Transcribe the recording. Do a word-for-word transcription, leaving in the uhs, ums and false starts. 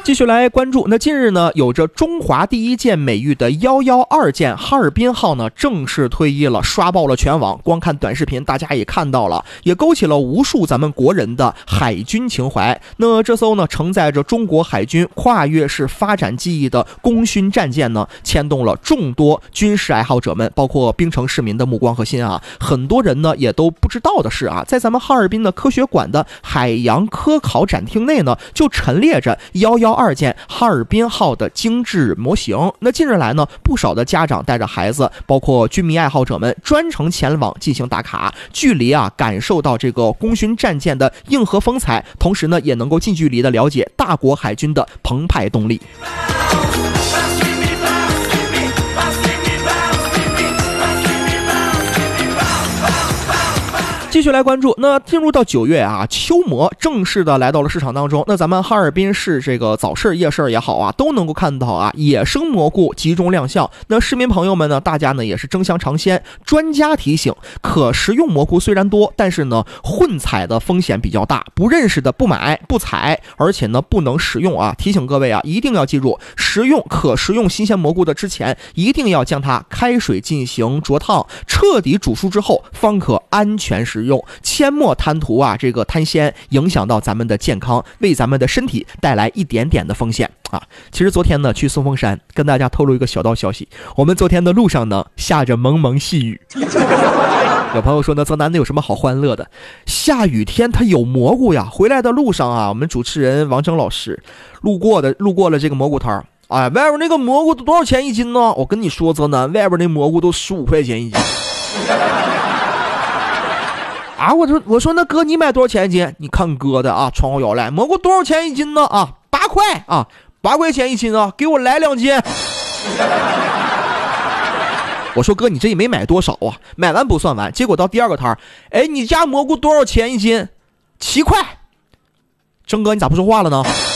继续来关注，那近日呢，有着中华第一舰美誉的一一二舰哈尔滨号呢正式退役了，刷爆了全网。光看短视频大家也看到了，也勾起了无数咱们国人的海军情怀。那这艘呢承载着中国海军跨越式发展记忆的功勋战舰呢，牵动了众多军事爱好者们，包括槟城市民的目光和心啊。很多人呢也都不知道的是啊，在咱们哈尔滨的科学馆的海洋科考展厅内呢，就陈列着一一二舰哈尔滨号的精致模型。那近日来呢，不少的家长带着孩子，包括军迷爱好者们，专程前往进行打卡，距离啊感受到这个功勋战舰的硬核风采，同时呢，也能够近距离的了解大国海军的澎湃动力。继续来关注，那进入到九月啊，秋蘑正式的来到了市场当中。那咱们哈尔滨市这个早市夜市也好啊，都能够看到啊野生蘑菇集中亮相。那市民朋友们呢，大家呢也是争相尝鲜。专家提醒，可食用蘑菇虽然多，但是呢混采的风险比较大，不认识的不买不采，而且呢不能食用啊。提醒各位啊，一定要记住，食用可食用新鲜蘑菇的之前，一定要将它开水进行灼烫，彻底煮熟之后，方可安全食用。用切莫贪图啊这个贪鲜，影响到咱们的健康，为咱们的身体带来一点点的风险啊。其实昨天呢去松峰山跟大家透露一个小道消息，我们昨天的路上呢下着蒙蒙细雨。有朋友说呢，泽南的有什么好欢乐的？下雨天它有蘑菇呀。回来的路上啊，我们主持人王峥老师路过的路过了这个蘑菇摊儿，哎，外边那个蘑菇多少钱一斤呢？我跟你说，泽南外边那蘑菇都十五块钱一斤。啊，我说我说那哥你买多少钱一斤？你看哥的啊，窗户摇来，蘑菇多少钱一斤呢？啊，八块啊，八块钱一斤啊，给我来两斤。我说哥，你这也没买多少啊，买完不算完。结果到第二个摊儿，哎，你家蘑菇多少钱一斤？七块。征哥你咋不说话了呢？